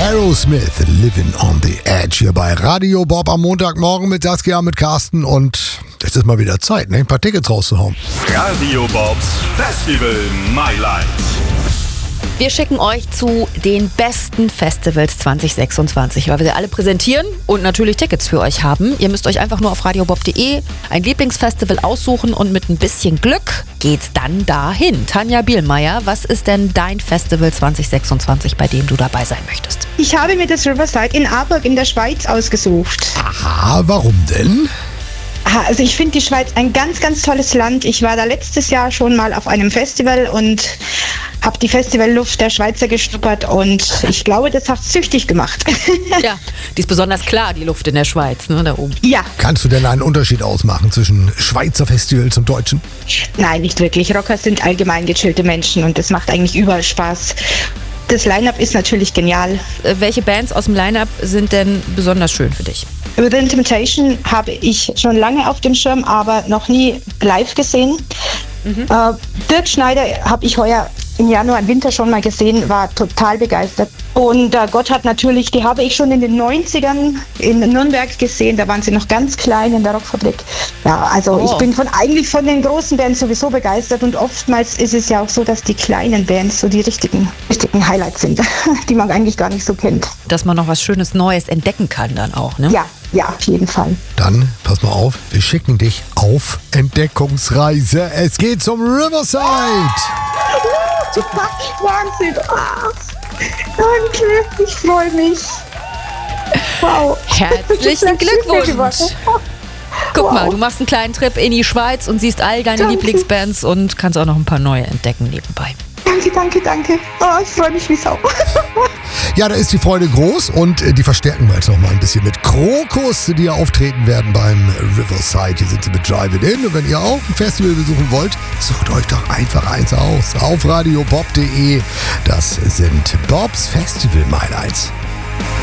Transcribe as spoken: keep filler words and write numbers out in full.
Aerosmith, Living on the Edge hier bei Radio Bob am Montagmorgen mit Saskia, mit Carsten und es ist mal wieder Zeit, ne? Ein paar Tickets rauszuhauen. Radio Bobs Festival My Life. Wir schicken euch zu den besten Festivals zwanzig sechsundzwanzig, weil wir sie alle präsentieren und natürlich Tickets für euch haben. Ihr müsst euch einfach nur auf radiobob punkt de ein Lieblingsfestival aussuchen und mit ein bisschen Glück geht's dann dahin. Tanja Bielmeier, was ist denn dein Festival zwanzig sechsundzwanzig, bei dem du dabei sein möchtest? Ich habe mir das Riverside in Aarburg in der Schweiz ausgesucht. Aha, warum denn? Also ich finde die Schweiz ein ganz, ganz tolles Land. Ich war da letztes Jahr schon mal auf einem Festival und habe die Festivalluft der Schweizer geschnuppert und ich glaube, das hat süchtig gemacht. Ja, die ist besonders klar, die Luft in der Schweiz, ne, da oben. Ja. Kannst du denn einen Unterschied ausmachen zwischen Schweizer Festivals und deutschen? Nein, nicht wirklich. Rockers sind allgemein gechillte Menschen und das macht eigentlich überall Spaß. Das Line-Up ist natürlich genial. Äh, welche Bands aus dem Line-Up sind denn besonders schön für dich? Within Temptation habe ich schon lange auf dem Schirm, aber noch nie live gesehen. Mhm. Äh, Dirk Schneider habe ich heuer im Januar, im Winter schon mal gesehen, war total begeistert. Und äh, Gotthard natürlich, die habe ich schon in den neunzigern in Nürnberg gesehen, da waren sie noch ganz klein in der Rockfabrik. Ja, also oh. ich bin von eigentlich von den großen Bands sowieso begeistert und oftmals ist es ja auch so, dass die kleinen Bands so die richtigen, richtigen Highlights sind, die man eigentlich gar nicht so kennt. Dass man noch was Schönes Neues entdecken kann dann auch, ne? Ja, ja, auf jeden Fall. Dann, pass mal auf, wir schicken dich auf Entdeckungsreise. Es geht zum Riverside. Wahnsinn. Ah, danke, ich freue mich. Wow. Herzlichen Glückwunsch. Guck Wow. mal, du machst einen kleinen Trip in die Schweiz und siehst all deine Danke. Lieblingsbands und kannst auch noch ein paar neue entdecken nebenbei. Danke, danke, danke. Oh, ich freue mich wie Sau. Ja, da ist die Freude groß und äh, die verstärken wir jetzt noch mal ein bisschen mit Krokus, die ja auftreten werden beim Riverside. Hier sind sie mit Drive It In und wenn ihr auch ein Festival besuchen wollt, sucht euch doch einfach eins aus auf radiobob punkt de. Das sind Bobs Festival Highlights.